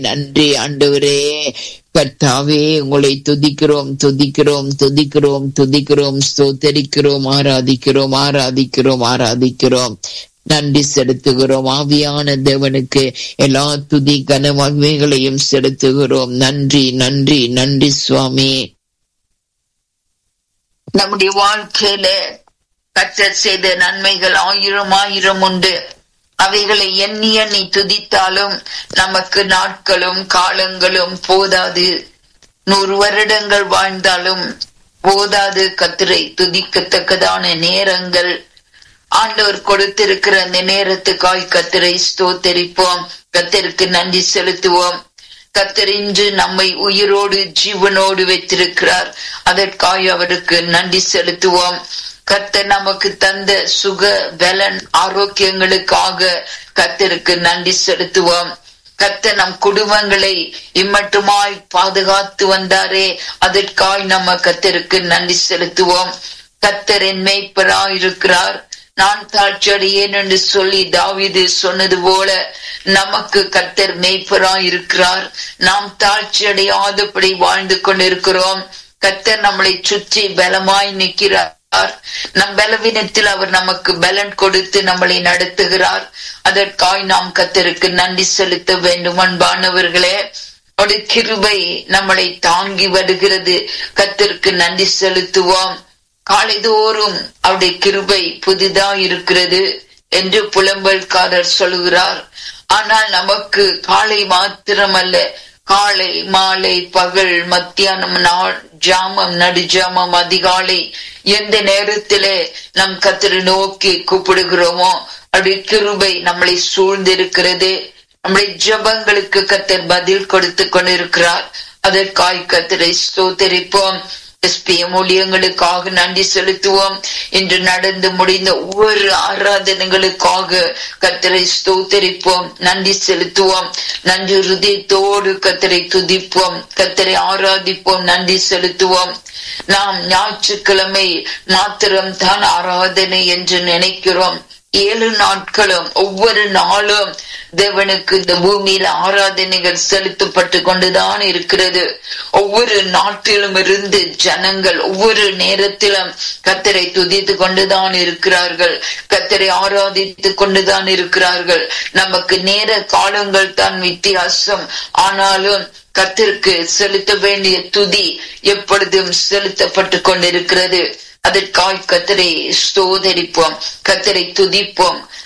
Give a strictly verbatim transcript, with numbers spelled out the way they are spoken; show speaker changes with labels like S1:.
S1: நன்றி ஆண்டவரே. கர்த்தாவே, உங்களை துதிக்கிறோம் துதிக்கிறோம் துதிக்கிறோம் துதிக்கிறோம் ஸ்தோத்தரிக்கிறோம் ஆராதிக்கிறோம் ஆராதிக்கிறோம் ஆராதிக்கிறோம் நன்றி செலுத்துகிறோம். ஆவியான தேவனுக்கு எல்லா துதி கன மகிமைகளையும் செலுத்துகிறோம். நன்றி நன்றி நன்றி சுவாமி. நம்முடைய வாழ்க்கையில கர்த்தர் செய்த நன்மைகள் ஆயிரம் ஆயிரம் உண்டு. அவைகளை எண்ணி எண்ணி துதித்தாலும் நமக்கு நாட்களும் காலங்களும் போதாது. நூறு வருடங்கள் வாழ்ந்தாலும் போதாது கர்த்தரை துதிக்கத்தக்கதான நேரங்கள். ஆண்டவர் கொடுத்திருக்கிற அந்த நேரத்துக்காய் கர்த்தரை ஸ்தோத்தரிப்போம், கர்த்தருக்கு நன்றி செலுத்துவோம். கர்த்தர் இன்று நம்மை உயிரோடு ஜீவனோடு வைத்திருக்கிறார், அதற்காக அவருக்கு நன்றி செலுத்துவோம். கர்த்தர் நமக்கு தந்த சுக பலன் ஆரோக்கியங்களுக்காக கர்த்தருக்கு நன்றி செலுத்துவோம். கர்த்தர் நம் குடும்பங்களை இம்மட்டுமாய் பாதுகாத்து வந்தாரே, அதற்காய் நம்ம கர்த்தருக்கு நன்றி செலுத்துவோம். கர்த்தர் என் மேய்ப்பராய் இருக்கிறார், நான் தாழ்ச்சியடையேன் என்று சொல்லி தாவீது சொன்னது போல நமக்கு கர்த்தர் மேய்ப்பராய் இருக்கிறார். நாம் தாழ்ச்சி அடையாதபடி வாழ்ந்து கொண்டிருக்கிறோம். கர்த்தர் நம்மளை சுற்றி பலமாய் நிற்கிறார். நம் பலவீனத்தில் அவர் நமக்கு பலன் கொடுத்து நம்மளை நடத்துகிறார். அதற்காய் நாம் கர்த்தருக்கு நன்றி செலுத்த வேண்டும். அன்பானவர்களே, அவருடைய கிருபை நம்மளை தாங்கி வருகிறது, கர்த்தருக்கு நன்றி செலுத்துவோம். காலைதோறும் அவருடைய கிருபை புதிதா இருக்கிறது என்று புலம்பல்காரர் சொல்லுகிறார். ஆனால் நமக்கு காலை மாத்திரமல்ல, காலை மாலை பகல் மத்தியானம் நாள் ஜாமம் நடுஜாமம் அதிகாலை எந்த நேரத்திலே நம் கர்த்தரை நோக்கி கூப்பிடுகிறோமோ அவருடைய கிருபை நம்மளை சூழ்ந்திருக்கிறது. நம்முடைய ஜெபங்களுக்கு கர்த்தர் பதில் கொடுத்து கொண்டிருக்கிறார். அதற்காய் கர்த்தரை ஸ்தோத்தரிப்போம். எஸ்பிஎம் ஊழியங்களுக்காக நன்றி செலுத்துவோம். இன்று நடந்து முடிந்த ஒவ்வொரு ஆராதனைகளுக்காக கர்த்தரை ஸ்தோத்தரிப்போம், நன்றி செலுத்துவோம். நன்றி ஹிருதயத்தோடு கர்த்தரை துதிப்போம், கர்த்தரை ஆராதிப்போம், நன்றி செலுத்துவோம். நாம் ஞாயிற்றுக்கிழமை மாத்திரம் தான் ஆராதனை என்று நினைக்கிறோம். ஏழு நாட்களும் ஒவ்வொரு நாளும் தேவனுக்கு இந்த பூமியில ஆராதனைகள் செலுத்தப்பட்டு கொண்டுதான் இருக்கிறது. ஒவ்வொரு நாட்டிலும் இருந்து ஜனங்கள் ஒவ்வொரு நேரத்திலும் கர்த்தரை துதித்து கொண்டுதான் இருக்கிறார்கள், கர்த்தரை ஆராதித்து கொண்டுதான் இருக்கிறார்கள். நமக்கு நேர காலங்கள் தான் வித்தியாசம், ஆனாலும் கர்த்தருக்கு செலுத்த வேண்டிய துதி எப்பொழுதும் செலுத்தப்பட்டு கொண்டிருக்கிறது. அதற்காய் கர்த்தரை ஸ்தோத்தரிப்போம், கர்த்தரை துதிப்போம்.